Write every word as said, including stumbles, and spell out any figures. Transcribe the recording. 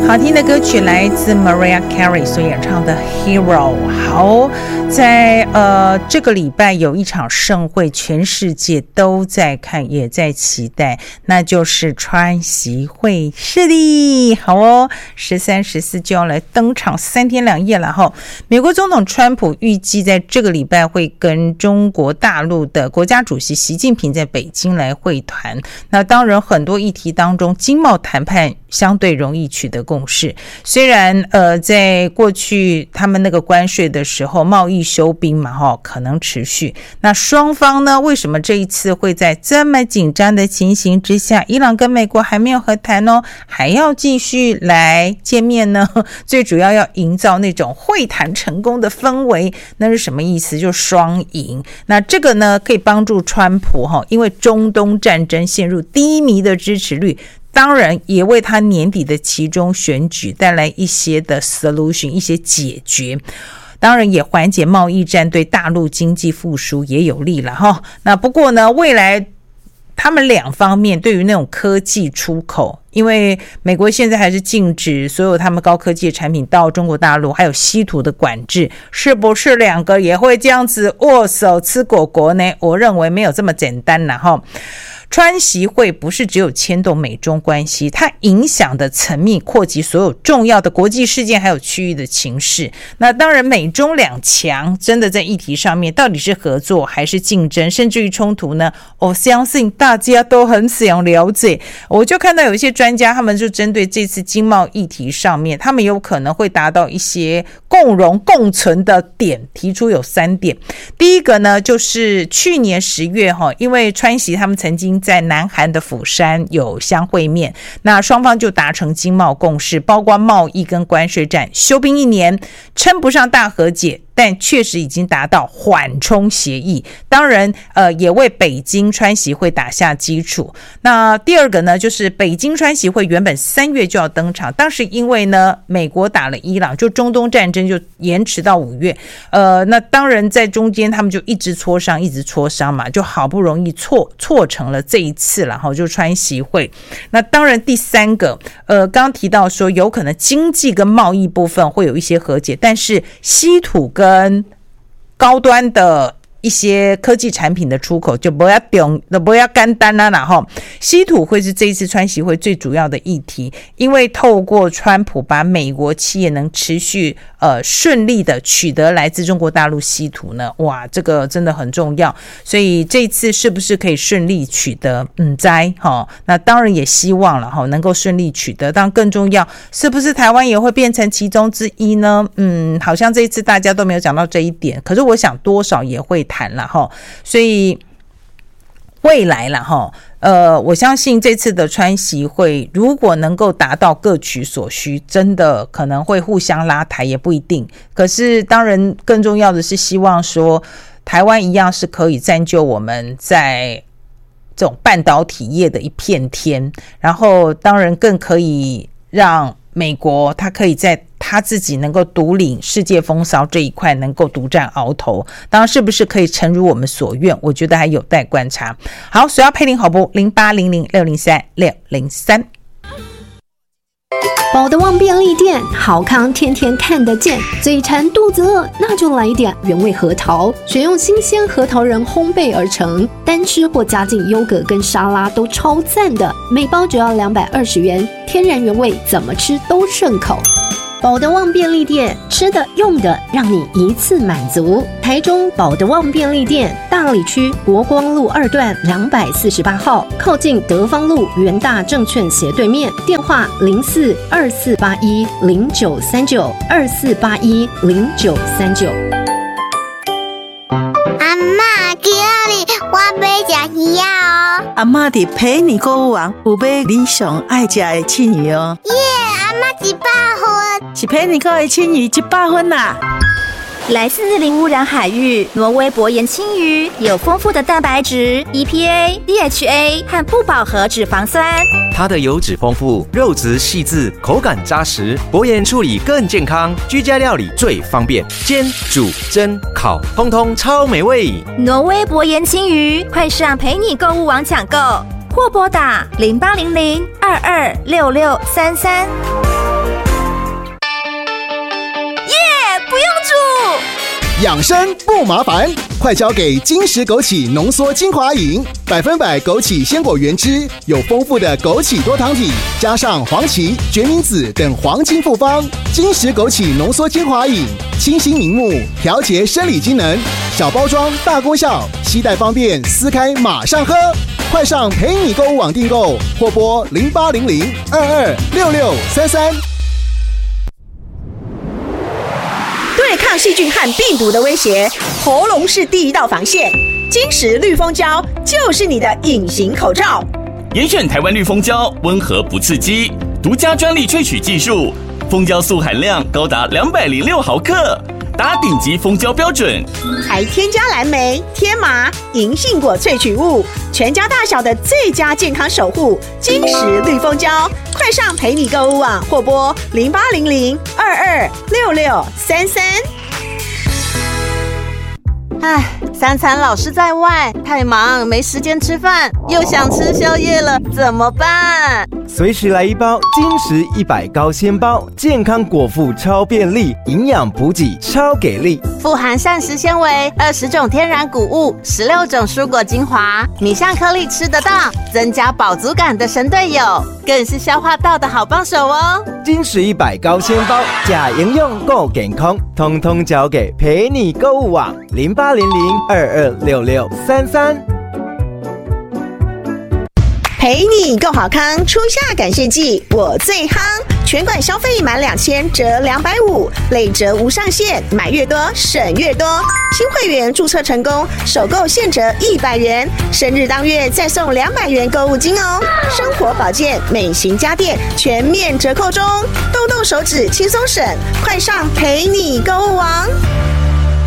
好听的歌曲来自 Mariah Carey 所演唱的 Hero。 好，在呃这个礼拜有一场盛会，全世界都在看也在期待，那就是川习会。是的，好哦，十三十四就要来登场三天两夜了哈。美国总统川普预计在这个礼拜会跟中国大陆的国家主席习近平在北京来会谈。那当然很多议题当中，经贸谈判相对容易取得共识，虽然呃在过去他们那个关税的时候贸易休兵嘛哈，可能持续。那双方呢，为什么这一次会在这么紧张的情形之下，伊朗跟美国还没有和谈哦，还要继续来见面呢？最主要要营造那种会谈成功的氛围，那是什么意思？就双赢。那这个呢可以帮助川普哈，因为中东战争陷入低迷的支持率，当然也为他年底的期中选举带来一些的 solution， 一些解决，当然也缓解贸易战，对大陆经济复苏也有利了哈。那不过呢，未来他们两方面对于那种科技出口，因为美国现在还是禁止所有他们高科技的产品到中国大陆，还有稀土的管制，是不是两个也会这样子握手吃果果呢？我认为没有这么简单啦齁。川习会不是只有牵动美中关系，它影响的层面扩及所有重要的国际事件还有区域的情势。那当然美中两强真的在议题上面到底是合作还是竞争甚至于冲突呢？我相信大家都很想了解。我就看到有一些专家他们就针对这次经贸议题上面，他们有可能会达到一些共荣共存的点，提出有三点。第一个呢，就是去年十月因为川习他们曾经在南韩的釜山有相会面，那双方就达成经贸共识，包括贸易跟关税战，休兵一年，称不上大和解，但确实已经达到缓冲协议，当然呃也为北京川习会打下基础。那第二个呢，就是北京川习会原本三月就要登场，当时因为呢美国打了伊朗，就中东战争就延迟到五月，呃那当然在中间他们就一直磋商一直磋商嘛，就好不容易错错成了这一次了哈，就川习会。那当然第三个呃刚刚提到说有可能经济跟贸易部分会有一些和解，但是稀土跟跟高端的一些科技产品的出口就不要重不要简单啦啦齁。稀土会是这一次川习会最主要的议题，因为透过川普把美国企业能持续呃顺利的取得来自中国大陆稀土呢，哇，这个真的很重要。所以这一次是不是可以顺利取得，嗯，在齁，那当然也希望了齁能够顺利取得。当然更重要，是不是台湾也会变成其中之一呢？嗯，好像这一次大家都没有讲到这一点，可是我想多少也会谈了齁。所以未来啦齁，呃，我相信这次的川习会如果能够达到各取所需，真的可能会互相拉抬也不一定。可是当然更重要的是希望说台湾一样是可以占就我们在这种半导体业的一片天，然后当然更可以让美国它可以在他自己能够独领世界风骚这一块能够独占鳌头，当然是不是可以诚如我们所愿，我觉得还有待观察。好，所要配零好不零八零零六零三六零三。 宝德旺便利店，好康天天看得见，嘴馋肚子饿，那就来一点原味核桃，选用新鲜核桃仁烘焙而成，单吃或加进优格跟沙拉都超赞的，每包只要两百二十元，天然原味，怎么吃都顺口。宝德旺便利店，吃的用的让你一次满足。台中宝德旺便利店，大里区国光路二段两百四十八号，靠近德芳路元大证券斜对面，电话零四二四八一零九三九二四八一零九三九。 阿嬷，今日我要吃鱼啊哦！ 阿嬷伫陪你购物网有买你上爱吃的青鱼哦。 耶，阿嬷一百分， 是陪你购的青鱼一百分啦。 来自零污染海域，挪威薄盐青鱼有丰富的蛋白质、E P A、D H A 和不饱和脂肪酸。 它的油脂丰富，肉质细致，口感扎实，薄盐处理更健康，居家料理最方便，煎、煮、蒸、烤，通通超美味。 挪威薄盐青鱼，快上陪你购物网抢购，或拨打零八零零二二六六三三。 养生不麻烦，快交给金石枸杞浓缩精华饮，百分百枸杞鲜果原汁，有丰富的枸杞多糖体，加上黄芪、决明子等黄金复方。金石枸杞浓缩精华饮，清新明目，调节生理机能，小包装大功效，携带方便，撕开马上喝。快上陪你购物网订购，或拨零八零零二二六六三三。 对抗细菌和病毒的威胁，喉咙是第一道防线。金石绿蜂胶就是你的隐形口罩。 严选台湾绿蜂胶，温和不刺激，独家专利萃取技术，蜂胶素含量高达两百零六毫克，达顶级蜂胶标准。 还添加蓝莓、天麻、银杏果萃取物，全家大小的最佳健康守护。金石绿蜂胶，快上陪你购物网或拨零八零零二二六六三三。 唉，三餐老是在外，太忙没时间吃饭，又想吃宵夜了，怎么办？ 随时来一包金石一百高纤包，健康果腹超便利，营养补给超给力， 富含膳食纤维、二十种天然谷物、十六种蔬果精华，米香颗粒吃得到，增加饱足感的神队友，更是消化道的好帮手哦。 金石一百高纤包，假营养够健康，通通交给陪你购物网零八零零二二六六三三。 陪你够好康，初夏感谢季我最夯，全馆消费满两千折两百五，累折无上限，买越多省越多。新会员注册成功，首购现折一百元，生日当月再送两百元购物金哦。生活保健、美型家电全面折扣中，动动手指轻松省，快上陪你购物网。